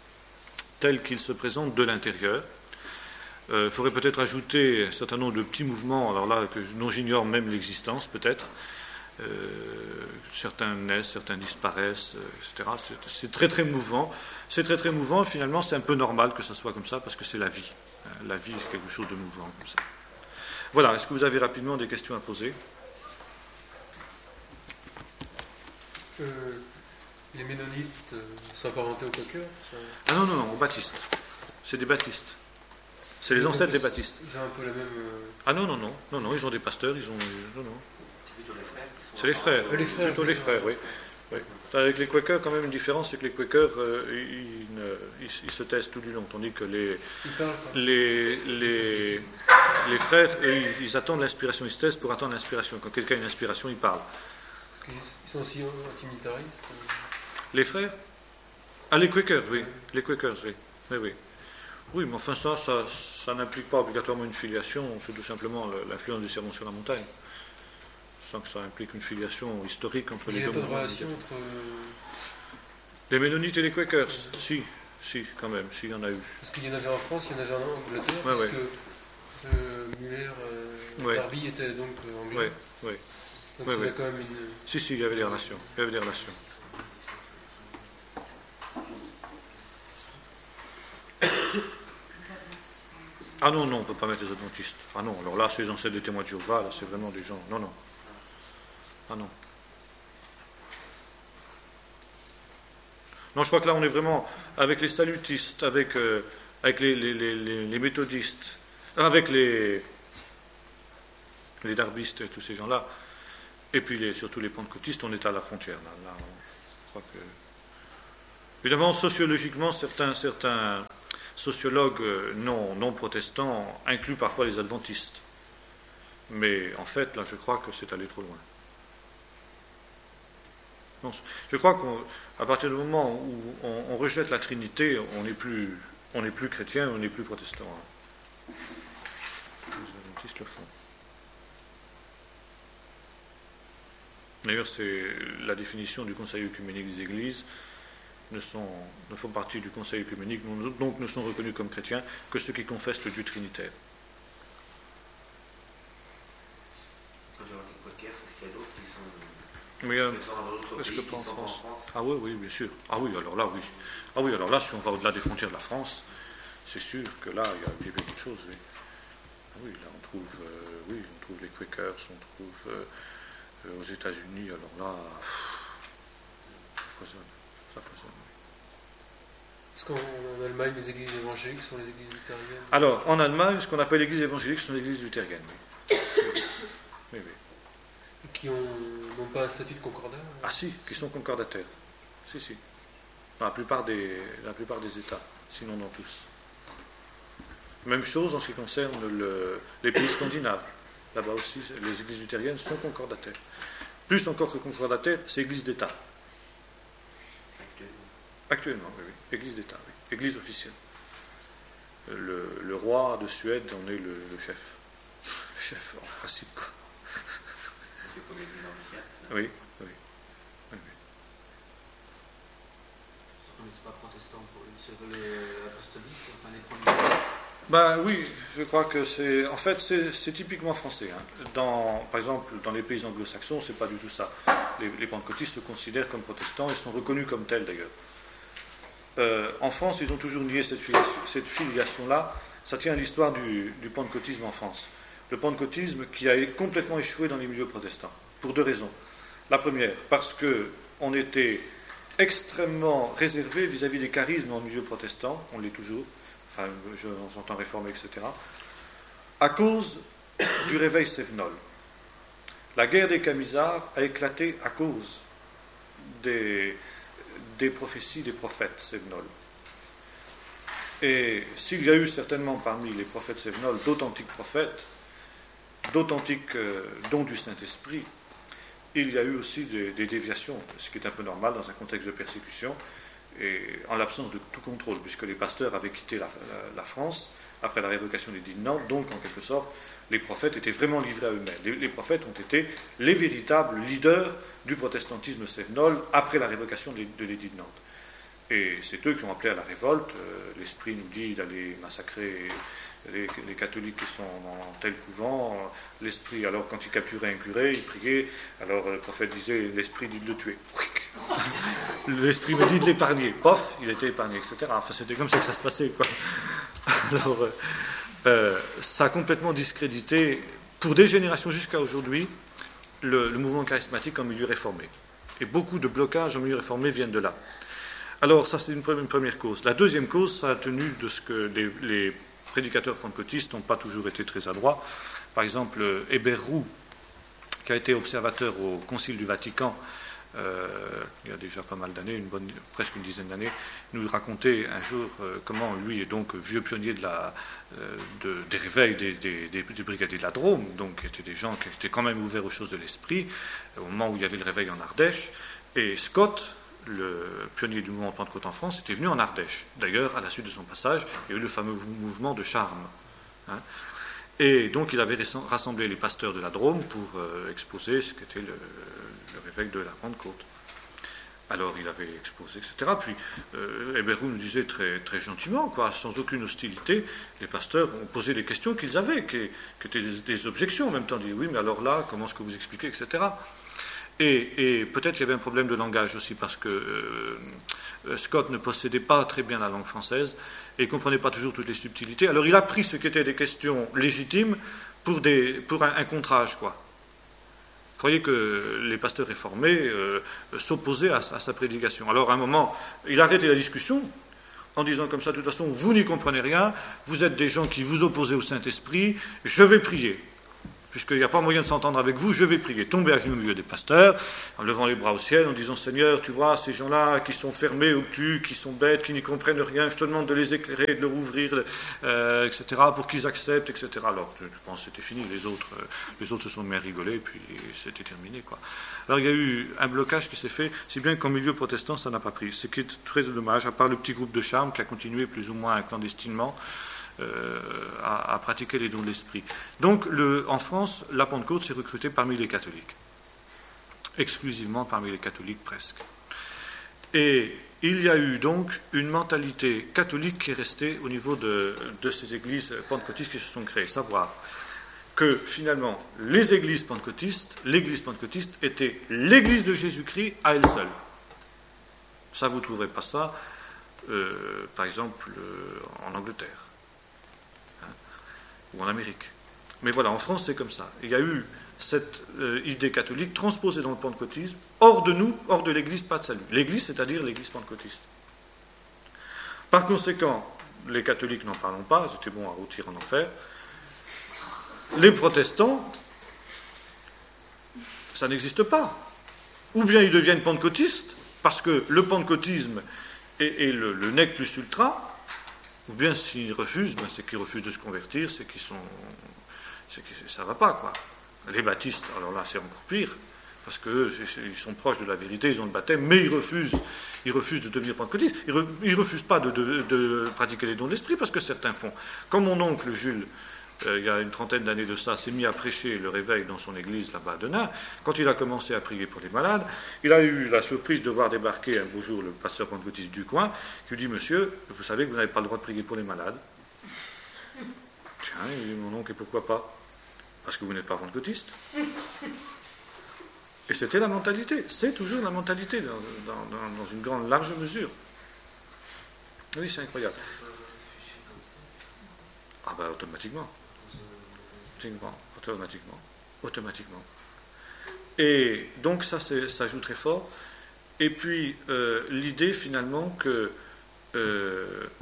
tel qu'il se présente de l'intérieur. Il euh, faudrait peut-être ajouter un certain nombre de petits mouvements, alors là, que, dont j'ignore même l'existence, peut-être. Euh, certains naissent, certains disparaissent, euh, et cetera. C'est, c'est très très mouvant. C'est très très mouvant, et finalement c'est un peu normal que ça soit comme ça, parce que c'est la vie. La vie, c'est quelque chose de mouvant comme ça. Voilà, est-ce que vous avez rapidement des questions à poser ? euh, Les Ménonites euh, sont apparentés aux Quakers ça... Ah non, non, non, aux baptistes. C'est des baptistes. C'est les ancêtres des baptistes. Ils ont un peu la même... Euh... Ah non, non, non, non, non, ils ont des pasteurs, ils ont... Non, non. C'est les frères, les frères, plutôt les frères, oui. oui. Avec les Quakers, quand même, une différence, c'est que les Quakers, euh, ils, ne, ils, ils se taisent tout du long, tandis que les, les, les, les frères, eux, ils, ils attendent l'inspiration, ils se taisent pour attendre l'inspiration. Quand quelqu'un a une inspiration, il parle. Est-ce qu'ils sont aussi antimilitaristes ou... Les frères ? Ah, les Quakers, oui. Les Quakers, oui. Oui, oui. Oui, mais enfin, ça, ça, ça n'implique pas obligatoirement une filiation, c'est tout simplement l'influence du sermon sur la montagne. Sans que ça implique une filiation historique entre les deux mouvements. Il y a pas de relation entre... Les Ménonites et les Quakers, si, si, quand même, s'il y en a eu. Parce qu'il y en avait en France, il y en avait en Angleterre, ouais, parce ouais. que euh, Muller, euh, ouais. Darby était donc euh, anglais. Oui, oui. Donc ouais, il y avait ouais. quand même une... Si, si, il y avait des relations. Il y avait des relations. Ah non, non, on ne peut pas mettre les adventistes. Ah non, alors là, c'est les ancêtres des témoins de Jéhovah, là, c'est vraiment des gens... Non, non. Ah non. Non, je crois que là, on est vraiment avec les salutistes, avec, euh, avec les, les, les, les méthodistes, avec les, les darbistes et tous ces gens-là. Et puis les, surtout les pentecôtistes, on est à la frontière. Là, là on croit que... Évidemment, sociologiquement, certains, certains sociologues non, non protestants incluent parfois les adventistes. Mais en fait, là, je crois que c'est allé trop loin. Non, je crois qu'à partir du moment où on, on rejette la Trinité, on n'est plus, on n'est plus chrétien, on n'est plus protestant. Hein. Les adventistes le font. D'ailleurs, c'est la définition du Conseil œcuménique des Églises. Ne, sont, ne font partie du Conseil œcuménique, donc ne sont reconnus comme chrétiens que ceux qui confessent le Dieu trinitaire. Mais euh, est-ce que pas en France, en France Ah oui, oui, bien sûr. Ah oui, alors là, oui. Ah oui, alors là, si on va au-delà des frontières de la France, c'est sûr que là, il y a, il y a beaucoup de choses. Oui, ah oui, là, on trouve, euh, oui, on trouve les Quakers, on trouve euh, aux États-Unis. Alors là, pff, ça foisonne, ça foisonne. Est-ce qu'en Allemagne, les églises évangéliques sont les églises luthériennes? Alors, en Allemagne, ce qu'on appelle l'église évangélique sont les églises luthériennes. Oui, oui, oui. Qui n'ont pas un statut de concordat? Ah si, qui sont concordataires. Si, si. Dans la plupart des, la plupart des États, sinon dans tous. Même chose en ce qui concerne le, les pays scandinaves. Là-bas aussi, les églises luthériennes sont concordataires. Plus encore que concordataires, c'est église d'État. Actuellement, oui, oui. Église d'État, oui. Église officielle. Le, le roi de Suède en est le, le chef. Le chef en principe, quoi. Oui, oui. oui, oui. On n'est pas protestant pour lui, c'est les apostoliques, enfin les premiers. Ben oui, je crois que c'est. En fait, c'est, c'est typiquement français. Hein. Dans, par exemple, dans les pays anglo-saxons, c'est pas du tout ça. Les, les pentecôtistes se considèrent comme protestants et sont reconnus comme tels d'ailleurs. Euh, en France, ils ont toujours nié cette filiation, cette filiation-là. Ça tient à l'histoire du, du pentecôtisme en France. Le pentecôtisme qui a complètement échoué dans les milieux protestants, pour deux raisons. La première, parce qu'on était extrêmement réservé vis-à-vis des charismes en milieu protestant, on l'est toujours, enfin, je, j'entends réformer, et cetera, à cause du réveil cévenol. La guerre des Camisards a éclaté à cause des, des prophéties des prophètes cévenols. Et s'il y a eu certainement parmi les prophètes cévenols d'authentiques prophètes, d'authentiques euh, dons du Saint-Esprit, il y a eu aussi des, des déviations, ce qui est un peu normal dans un contexte de persécution, et en l'absence de tout contrôle, puisque les pasteurs avaient quitté la, la, la France après la révocation des dits de Nantes, donc en quelque sorte, les prophètes étaient vraiment livrés à eux-mêmes. Les, les prophètes ont été les véritables leaders du protestantisme cévenol après la révocation de, de l'édit de Nantes. Et c'est eux qui ont appelé à la révolte. Euh, l'Esprit nous dit d'aller massacrer les, les catholiques qui sont dans tel couvent. L'Esprit, alors quand il capturait un curé, il priait. Alors le prophète disait, l'Esprit dit de le tuer. L'Esprit me dit de l'épargner. Pof, il était épargné, et cetera. Enfin, c'était comme ça que ça se passait, quoi. Alors, euh, euh, ça a complètement discrédité, pour des générations jusqu'à aujourd'hui, le, le mouvement charismatique en milieu réformé. Et beaucoup de blocages en milieu réformé viennent de là. Alors, ça, c'est une première cause. La deuxième cause, ça a tenu de ce que les, les prédicateurs pentecôtistes n'ont pas toujours été très adroits. Par exemple, Hébert Roux, qui a été observateur au Concile du Vatican, euh, il y a déjà pas mal d'années, une bonne, presque une dizaine d'années, nous racontait un jour euh, comment lui, est donc vieux pionnier de la, euh, de, des réveils des, des, des, des brigadiers de la Drôme, donc qui étaient des gens qui étaient quand même ouverts aux choses de l'esprit, au moment où il y avait le réveil en Ardèche, et Scott, le pionnier du mouvement Pentecôte en France, était venu en Ardèche. D'ailleurs, à la suite de son passage, il y a eu le fameux mouvement de Charmes. Hein. Et donc, il avait rassemblé les pasteurs de la Drôme pour euh, exposer ce qu'était le, le réveil de la Pentecôte. Alors, il avait exposé, et cetera. Puis, euh, Hébert Roux nous disait très, très gentiment, quoi, sans aucune hostilité, les pasteurs ont posé les questions qu'ils avaient, qui, qui étaient des, des objections. En même temps, ils disaient, oui, mais alors là, comment est-ce que vous expliquez, et cetera. Et, et peut-être qu'il y avait un problème de langage aussi, parce que euh, Scott ne possédait pas très bien la langue française et ne comprenait pas toujours toutes les subtilités. Alors il a pris ce qui étaient des questions légitimes pour, des, pour un, un contrage, quoi. Vous croyez que les pasteurs réformés euh, s'opposaient à, à sa prédication. Alors à un moment, il a arrêté la discussion en disant comme ça, de toute façon, vous n'y comprenez rien, vous êtes des gens qui vous opposez au Saint-Esprit, je vais prier. puisqu'il n'y a pas moyen de s'entendre avec vous, je vais prier. Tomber à genoux au milieu des pasteurs, en levant les bras au ciel, en disant, Seigneur, tu vois, ces gens-là qui sont fermés, obtus, qui sont bêtes, qui n'y comprennent rien, je te demande de les éclairer, de leur ouvrir, euh, et cetera, pour qu'ils acceptent, et cetera. Alors, je pense que c'était fini, les autres, euh, les autres se sont mis à rigoler, et puis c'était terminé, quoi. Alors, il y a eu un blocage qui s'est fait, si bien qu'en milieu protestant, ça n'a pas pris. Ce qui est très dommage, à part le petit groupe de charme qui a continué plus ou moins clandestinement euh, à, à pratiquer les dons de l'esprit. Donc, le, en France, la Pentecôte s'est recrutée parmi les catholiques. Exclusivement parmi les catholiques, presque. Et il y a eu donc une mentalité catholique qui est restée au niveau de, de ces églises pentecôtistes qui se sont créées. Savoir que finalement, les églises pentecôtistes, l'église pentecôtiste était l'église de Jésus-Christ à elle seule. Ça, vous ne trouverez pas ça, euh, par exemple, euh, en Angleterre, hein, ou en Amérique. Mais voilà, en France, c'est comme ça. Il y a eu cette euh, idée catholique transposée dans le pentecôtisme, hors de nous, hors de l'église, pas de salut. L'église, c'est-à-dire l'église pentecôtiste. Par conséquent, les catholiques, n'en parlons pas, c'était bon à rôtir en enfer. Les protestants, ça n'existe pas. Ou bien ils deviennent pentecôtistes, parce que le pentecôtisme est, est le, le nec plus ultra, ou bien s'ils refusent, ben c'est qu'ils refusent de se convertir, c'est qu'ils sont... C'est que ça ne va pas, quoi. Les baptistes, alors là, c'est encore pire, parce qu'ils sont proches de la vérité, ils ont le baptême, mais ils refusent, ils refusent de devenir pentecôtistes. Ils ne refusent pas de, de, de pratiquer les dons de l'esprit, parce que certains font. Comme mon oncle Jules, euh, il y a une trentaine d'années de ça, s'est mis à prêcher le réveil dans son église là-bas à Denain. Quand il a commencé à prier pour les malades, il a eu la surprise de voir débarquer un beau jour le pasteur pentecôtiste du coin, qui lui dit, monsieur, vous savez que vous n'avez pas le droit de prier pour les malades. Tiens, il dit, mon oncle, et pourquoi pas? Parce que vous n'êtes pas pentecôtiste. Et c'était la mentalité. C'est toujours la mentalité, dans, dans, dans, dans une grande, large mesure. Oui, c'est incroyable. Ah ben, automatiquement. Automatiquement. Automatiquement. Et donc, ça, ça joue très fort. Et puis, euh, l'idée, finalement, que, euh,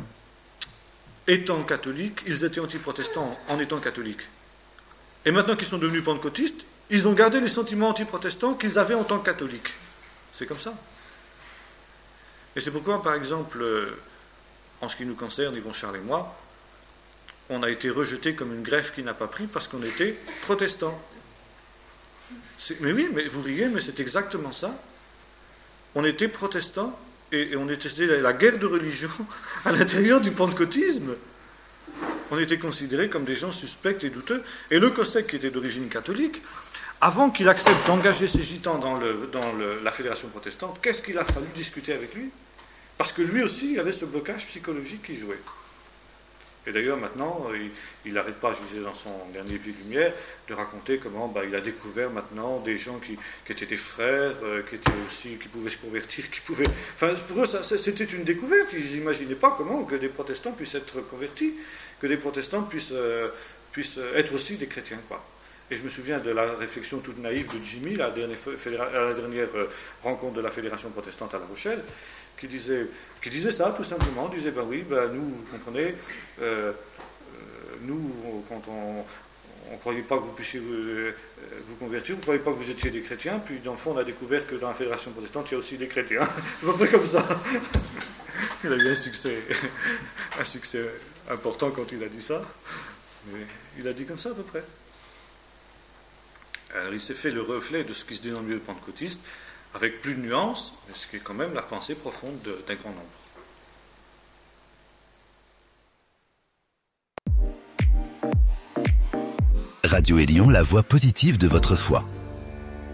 étant catholiques, ils étaient anti-protestants en étant catholiques. Et maintenant qu'ils sont devenus pentecôtistes, ils ont gardé les sentiments anti-protestants qu'ils avaient en tant que catholiques. C'est comme ça. Et c'est pourquoi, par exemple, en ce qui nous concerne, Yvon Charles et moi, on a été rejetés comme une greffe qui n'a pas pris parce qu'on était protestants. C'est, mais oui, mais vous riez, mais c'est exactement ça. On était protestants et, et on était la guerre de religion à l'intérieur du pentecôtisme. On était considérés comme des gens suspects et douteux. Et le Cossec, qui était d'origine catholique, avant qu'il accepte d'engager ses gitans dans, le, dans le, la fédération protestante, qu'est-ce qu'il a fallu discuter avec lui? Parce que lui aussi, il avait ce blocage psychologique qui jouait. Et d'ailleurs, maintenant, il n'arrête pas, je disais dans son dernier Vie et Lumière, de raconter comment bah, il a découvert maintenant des gens qui, qui étaient des frères, euh, qui étaient aussi, qui pouvaient se convertir, qui pouvaient... Enfin, pour eux, ça, c'était une découverte. Ils n'imaginaient pas comment que des protestants puissent être convertis, que des protestants puissent, euh, puissent être aussi des chrétiens, quoi. Et je me souviens de la réflexion toute naïve de Jimmy, la dernière, la dernière rencontre de la Fédération protestante à La Rochelle, qui disait, qui disait ça, tout simplement, disait, ben oui, ben nous, vous comprenez, euh, euh, nous, quand on ne croyait pas que vous puissiez vous, euh, vous convertir, vous ne croyez pas que vous étiez des chrétiens, puis dans le fond, on a découvert que dans la Fédération protestante, il y a aussi des chrétiens. C'est à peu près comme ça. Il a eu un succès, un succès important quand il a dit ça, mais il a dit comme ça à peu près. Alors, il s'est fait le reflet de ce qui se dit dans le milieu pentecôtiste, avec plus de nuances, mais ce qui est quand même la pensée profonde de, d'un grand nombre. Radio Élion, la voix positive de votre foi.